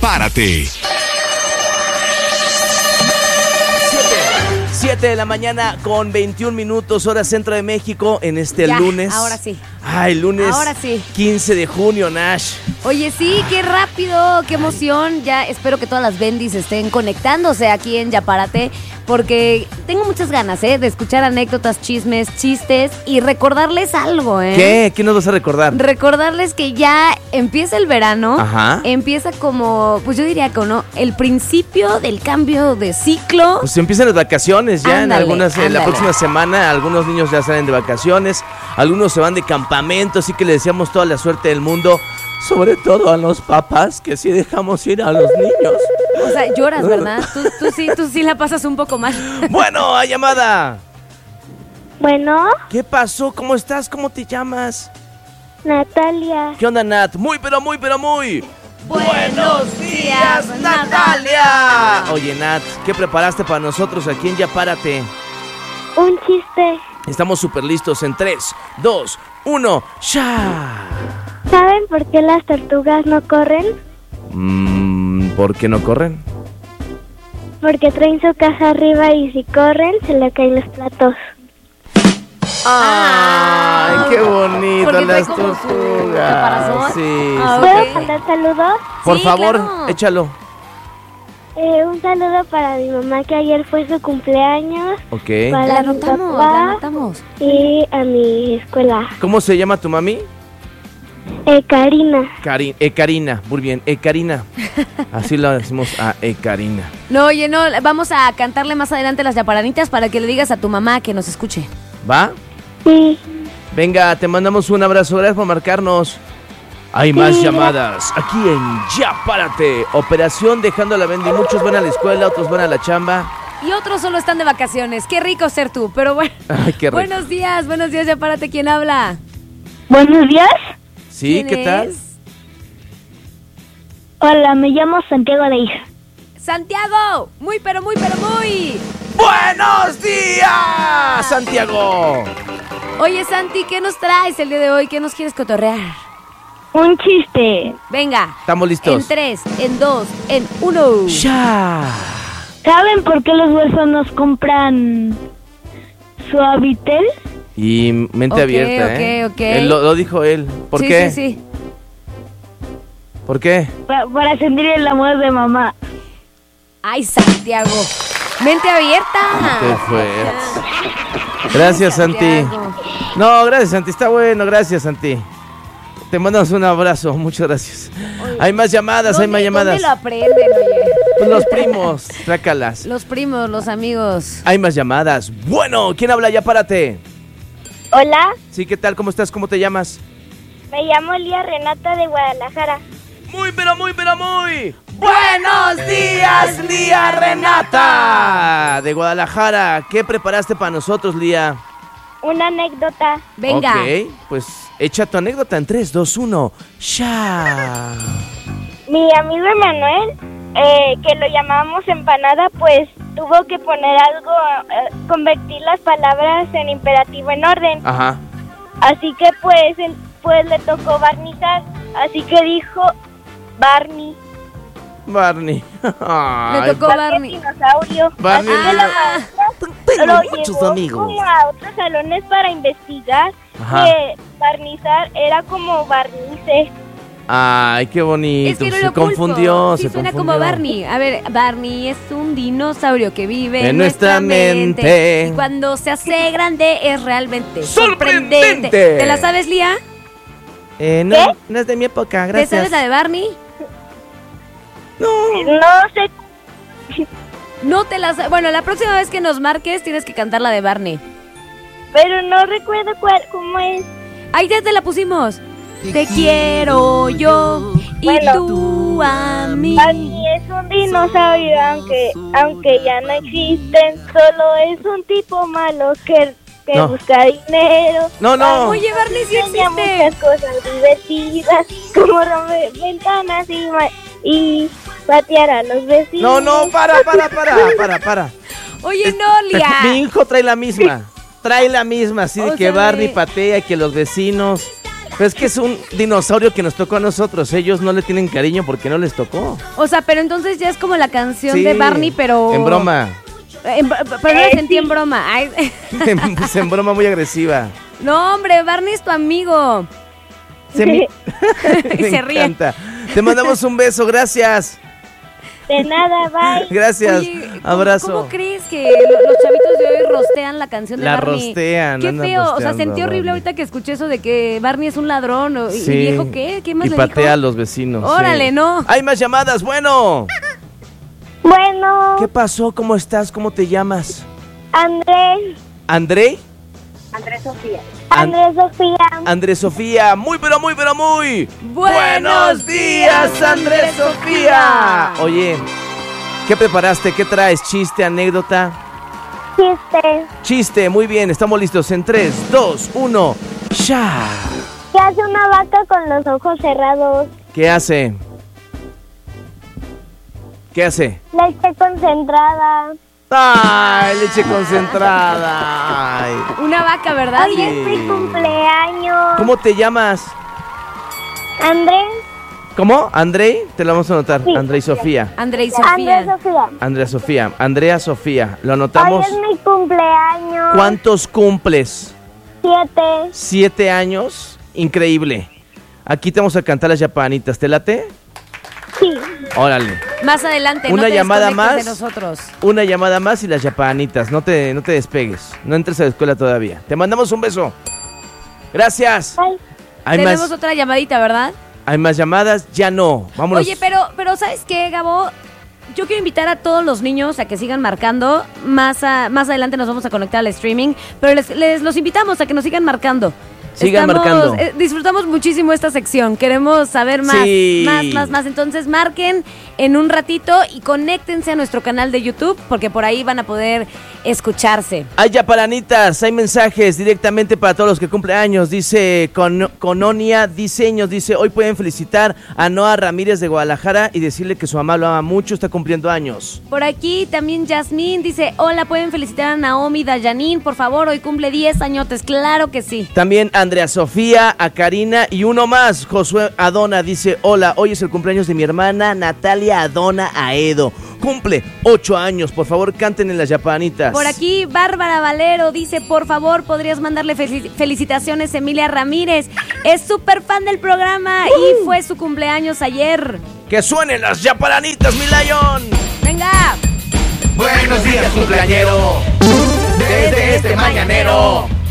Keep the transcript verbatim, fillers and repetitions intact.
Párate. siete de la mañana con veintiún minutos, hora centro de México, en este ya, lunes. Ahora sí. Ay, lunes Ahora sí. quince de junio, Nash. Oye, sí, qué rápido, qué emoción. Ya espero que todas las bendis estén conectándose aquí en Ya Párate, porque tengo muchas ganas, ¿eh? De escuchar anécdotas, chismes, chistes y recordarles algo, ¿eh? ¿Qué? ¿Qué nos vas a recordar? Recordarles que ya empieza el verano. Ajá. Empieza como, pues yo diría que no, el principio del cambio de ciclo. Pues empiezan las vacaciones ya. Ándale, en algunas, en la ándale. próxima semana, algunos niños ya salen de vacaciones, algunos se van de campamento, así que le deseamos toda la suerte del mundo, sobre todo a los papás, que sí dejamos ir a los niños. O sea, lloras, ¿verdad? Tú, tú sí, tú sí la pasas un poco mal. Bueno, a llamada. Bueno, ¿Qué pasó? ¿Cómo estás? ¿Cómo te llamas? Natalia. ¿Qué onda, Nat? Muy, pero muy, pero muy... ¡Buenos días, Natalia! Oye, Nat, ¿qué preparaste para nosotros aquí en Ya Párate? Un chiste. Estamos súper listos en tres, dos, uno, ¡ya! ¿Saben por qué las tortugas no corren? Mm, ¿por qué no corren? Porque traen su casa arriba y si corren se le caen los platos. ¡Ay, Ah, qué bonito! porque trae Las como su tortugas. caparazón. Sí, Ah, sí. ¿Puedo ok. mandar saludos? Por Sí, favor, claro. échalo. Eh, un saludo para mi mamá que ayer fue su cumpleaños. Ok. Para La mi anotamos, papá la anotamos. y a mi escuela. ¿Cómo se llama tu mami? Eh, Karina. Cari eh, Karina, muy bien, eh, Karina. Así lo decimos a eh, Karina. No, oye, no, vamos a cantarle más adelante las yaparanitas para que le digas a tu mamá que nos escuche. ¿Va? Sí. Venga, te mandamos un abrazo, gracias por marcarnos. Hay más Sí, llamadas aquí en Ya Párate. Operación Dejando la Bendy. Muchos van a la escuela, otros van a la chamba. Y otros solo están de vacaciones. Qué rico ser tú, pero bueno. Ay, qué rico. Buenos días, buenos días, Ya Párate. ¿Quién habla? Buenos días. ¿Sí? ¿Quién ¿Qué tal? es? Hola, me llamo Santiago de Hija. Santiago, muy, pero muy, pero muy. ¡Buenos días, Santiago! Oye, Santi, ¿qué nos traes el día de hoy? ¿Qué nos quieres cotorrear? Un chiste. Venga. Estamos listos. En tres, en dos, en uno. ¡Ya! ¿Saben por qué los huérfanos compran Suavitel? Y mente Ok, abierta, ok, ¿eh? ok. Él lo, lo dijo él. ¿Por sí, qué? Sí, sí, ¿Por qué? Pa- para sentir el amor de mamá. Ay, Santiago. Mente abierta. Qué fuerte. Gracias, Santi. Santiago. No, gracias, Santi. Está bueno, gracias, Santi. Te mandamos un abrazo, muchas gracias. Hay más llamadas, hay ¿Dónde- más llamadas. ¿Dónde lo aprenden, oye? Pues los primos, trácalas. Los primos, los amigos. Hay más llamadas. Bueno, ¿quién habla? Ya párate. Hola, Sí, ¿qué tal? ¿Cómo estás? ¿Cómo te llamas? me llamo Lía Renata de Guadalajara. Muy, pero muy, pero muy. ¡Buenos días, Lía Renata! De Guadalajara. ¿Qué preparaste para nosotros, Lía? Una anécdota. Venga. Ok, pues echa tu anécdota en tres, dos, uno. ¡Ya! Mi amigo Emanuel, eh, que lo llamamos empanada, pues tuvo que poner algo, eh, convertir las palabras en imperativo en orden. Ajá. Así que pues, en- pues le tocó barnizar. Así que dijo Barney. Barney. Ay, Le tocó Barney. Dinosaurio. Barney. Así que la maestra Tengo lo muchos llevó amigos. como a otros salones para investigar Ajá. que barnizar era como barnices. Ay, qué bonito. Es que no se lo culpo. confundió, Sí, se suena confundió. como Barney. A ver, Barney es un dinosaurio que vive En en, nuestra mente. Y cuando se hace grande es realmente ¡Sorprendente! sorprendente. ¿Te la sabes, Lía? Eh, no, ¿Qué? no es de mi época, ¿Te gracias. sabes la de Barney? No. No sé. No te la sabes. Bueno, la próxima vez que nos marques tienes que cantar la de Barney. Pero no recuerdo cuál, cómo es. Ahí ya te la pusimos. Te quiero yo y Bueno. tú a mí. Barney es un dinosaurio, aunque aunque ya no existen. Solo es un tipo malo que, que No. busca dinero. No, no. Oye, Barney sí Enseña existe. muchas cosas divertidas, como romper ventanas y, ma- y patear a los vecinos. No, no, para, para, para, para, para. Oye, no, Mi Lía. hijo trae la misma. Trae la misma, así de O que sea, Barney de- patea y que los vecinos. Pero es que es un dinosaurio que nos tocó a nosotros. Ellos no le tienen cariño porque no les tocó. O sea, pero entonces ya es como la canción Sí, de Barney, pero... En broma. En, pero no la sentí en broma. Ay. Pues en broma muy agresiva. No, hombre, Barney es tu amigo. Se, me... Y me se ríe. encanta. Te mandamos un beso, gracias. De nada, bye. Gracias. Oye, ¿cómo- Abrazo. ¿Cómo crees que lo- los chavitos de hoy rostean la canción de La Barney? rostean, Qué andan feo. O sea, rosteando sentí a horrible Barney. ahorita que escuché eso de que Barney es un ladrón. o- ¿Y Sí. dijo qué? ¿Qué más Y le patea dijo? a los vecinos. Órale, sí. no. Hay más llamadas, bueno. Bueno, ¿Qué pasó? ¿Cómo estás? ¿Cómo te llamas? Andrés, ¿André? Andrés Sofía. An- Andrés Sofía. Andrés Sofía, muy pero muy pero muy Buenos días, Andrés Sofía. Oye, ¿qué preparaste? ¿Qué traes? ¿Chiste, anécdota? Chiste. Chiste, muy bien, estamos listos en tres, dos, uno, ¡ya! ¿Qué hace una vaca con los ojos cerrados? ¿Qué hace? ¿Qué hace? Leche concentrada. ¡Ay, leche concentrada! Ay. Una vaca, ¿verdad? Hoy es mi Sí. cumpleaños. ¿Cómo te llamas? Andrés. ¿Cómo? ¿Andrei? Te lo vamos a anotar. Sí. Andrei Sofía. André y Andrés Sofía. Sofía. Andrea Sofía. Andrea Sofía. ¿Lo Hoy anotamos? es mi cumpleaños. ¿Cuántos cumples? Siete. Siete años. Increíble. Aquí te vamos a cantar las yapanitas. ¿Te late? Sí. Órale. Más adelante, Una no te llamada desconectes más. de nosotros. Una llamada más y las yapanitas. No te, no te despegues. No entres a la escuela todavía. Te mandamos un beso. Gracias. Bye. Hay Tenemos más, otra llamadita, ¿verdad? hay más llamadas. Ya no. Vámonos. Oye, pero, pero ¿sabes qué, Gabo? Yo quiero invitar a todos los niños a que sigan marcando. Más, a- más adelante nos vamos a conectar al streaming. Pero les, les los invitamos a que nos sigan marcando. Sigan marcando. eh, disfrutamos muchísimo esta sección. Queremos saber más, Sí. más, más, más. Entonces marquen en un ratito y conéctense a nuestro canal de YouTube porque por ahí van a poder escucharse. Hay yaparanitas, hay mensajes directamente para todos los que cumplen años. Dice Con Cononia Diseños, dice, hoy pueden felicitar a Noah Ramírez de Guadalajara y decirle que su mamá lo ama mucho, está cumpliendo años. Por aquí también Yasmín dice, hola, ¿pueden felicitar a Naomi Dayanín? Por favor, hoy cumple diez añotes. Claro que sí. También Andrea Sofía, a Karina y uno más, Josué Adona, dice, hola, hoy es el cumpleaños de mi hermana Natalia Adona Aedo. Cumple ocho años, por favor canten en las yapanitas. Por aquí Bárbara Valero dice, por favor, podrías mandarle fel- felicitaciones a Emilia Ramírez. Es súper fan del programa y fue su cumpleaños ayer. Que suenen las yaparanitas, mi layón. Venga. Buenos días, cumpleañero. Desde este mañanero